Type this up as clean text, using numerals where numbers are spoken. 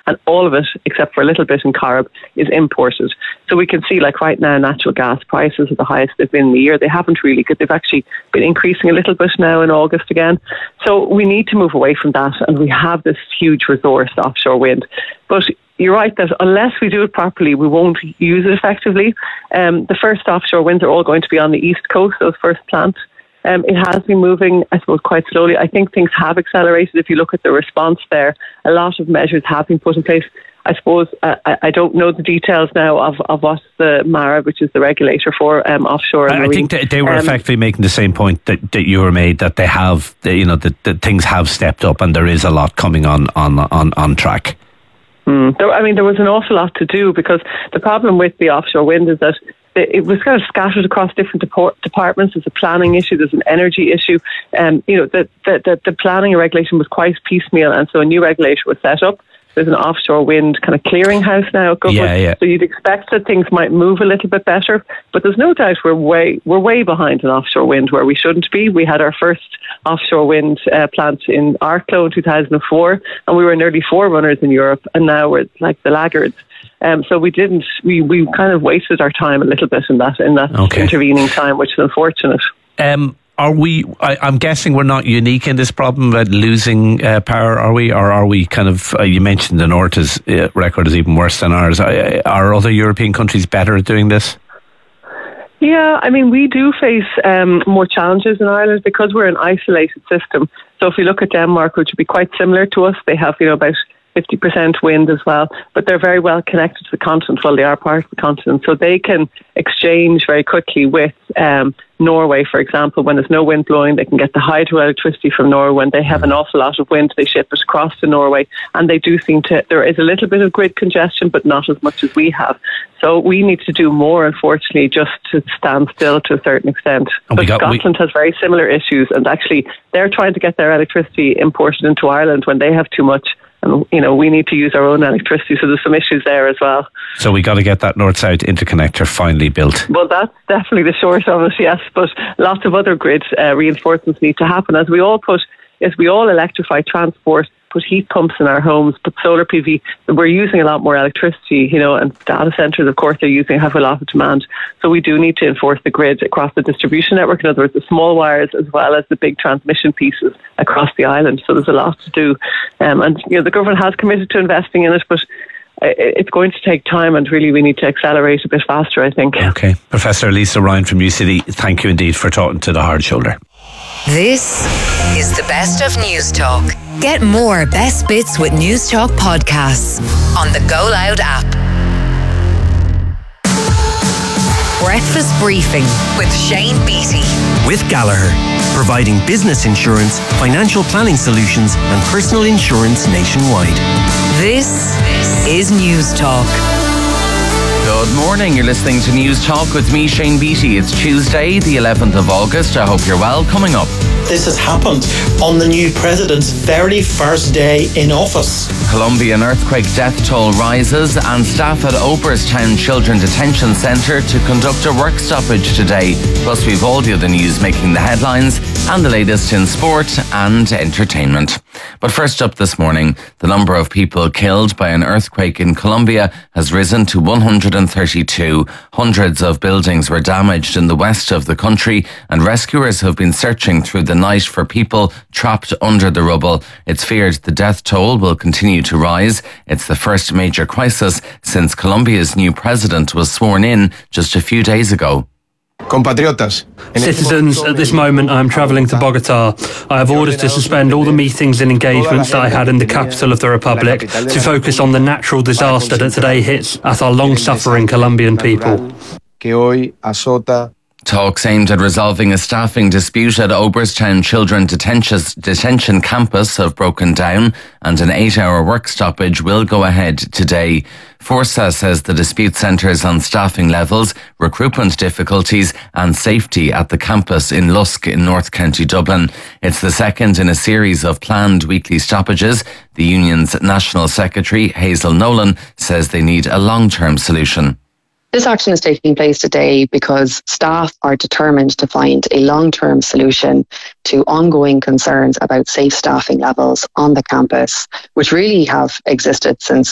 and all of it, except for a little bit in Corrib, is imported. So we can see, like right now, natural gas prices are the highest they've been in the year. They haven't really, they've actually been increasing a little bit now in August again. So we need to move away from that, and we have this huge resource, offshore wind. But you're right that unless we do it properly, we won't use it effectively. The first offshore winds are all going to be on the east coast, those first plants. It has been moving, I suppose, quite slowly. I think things have accelerated. If you look at the response there, a lot of measures have been put in place. I suppose I don't know the details now of what the MARA, which is the regulator for offshore and marine. I think they were effectively making the same point that you were made, that they have, that things have stepped up and there is a lot coming on track. There was an awful lot to do, because the problem with the offshore wind is that it was kind of scattered across different departments. There's a planning issue, there's an energy issue. The planning and regulation was quite piecemeal, and so a new regulator was set up. There's an offshore wind kind of clearinghouse now at government. Yeah. So you'd expect that things might move a little bit better, but there's no doubt we're way behind in offshore wind where we shouldn't be. We had our first offshore wind plant in Arklow in 2004, and we were nearly forerunners in Europe, and now we're like the laggards. So we kind of wasted our time a little bit in that intervening time, which is unfortunate. I'm guessing we're not unique in this problem about losing power, are we? Or are we kind of, you mentioned the Norta's record is even worse than ours. Are other European countries better at doing this? Yeah, we do face more challenges in Ireland because we're an isolated system. So if you look at Denmark, which would be quite similar to us, they have, about 50% wind as well, but they're very well connected to the continent. Well, they are part of the continent, so they can exchange very quickly with Norway, for example. When there's no wind blowing, they can get the hydroelectricity from Norway. When they have an awful lot of wind, they ship it across to Norway, and they do seem to, there is a little bit of grid congestion, but not as much as we have. So we need to do more, unfortunately, just to stand still to a certain extent. But Scotland has very similar issues, and actually they're trying to get their electricity imported into Ireland when they have too much. And, we need to use our own electricity, so there's some issues there as well. So we got to get that north-south interconnector finally built. Well, that's definitely the short of it, yes. But lots of other grid reinforcements need to happen. As we all electrify transport, put heat pumps in our homes, put solar PV, we're using a lot more electricity, and data centres, of course, have a lot of demand. So we do need to enforce the grid across the distribution network, in other words, the small wires as well as the big transmission pieces across the island. So there's a lot to do. The government has committed to investing in it, but it's going to take time, and really we need to accelerate a bit faster, I think. Okay. Professor Lisa Ryan from UCD, thank you indeed for talking to The Hard Shoulder. This is the best of News Talk. Get more best bits with News Talk podcasts on the Go Loud app. Breakfast Briefing with Shane Beattie. With Gallagher, providing business insurance, financial planning solutions and personal insurance nationwide. This is News Talk. Good morning, you're listening to News Talk with me, Shane Beattie. It's Tuesday, the 11th of August. I hope you're well. Coming up. This has happened on the new president's very first day in office. Colombian earthquake death toll rises, and staff at Oberstown Children Detention Centre to conduct a work stoppage today. Plus we've all the other news making the headlines and the latest in sport and entertainment. But first up this morning, the number of people killed by an earthquake in Colombia has risen to 132. Hundreds of buildings were damaged in the west of the country, and rescuers have been searching through the night for people trapped under the rubble. It's feared the death toll will continue to rise. It's the first major crisis since Colombia's new president was sworn in just a few days ago. Citizens, at this moment I am travelling to Bogota. I have orders to suspend all the meetings and engagements that I had in the capital of the Republic to focus on the natural disaster that today hits at our long-suffering Colombian people. Talks aimed at resolving a staffing dispute at Oberstown Children Detention Campus have broken down, and an 8-hour work stoppage will go ahead today. Forza says the dispute centres on staffing levels, recruitment difficulties and safety at the campus in Lusk in North County Dublin. It's the second in a series of planned weekly stoppages. The union's National Secretary, Hazel Nolan, says they need a long-term solution. This action is taking place today because staff are determined to find a long-term solution to ongoing concerns about safe staffing levels on the campus, which really have existed since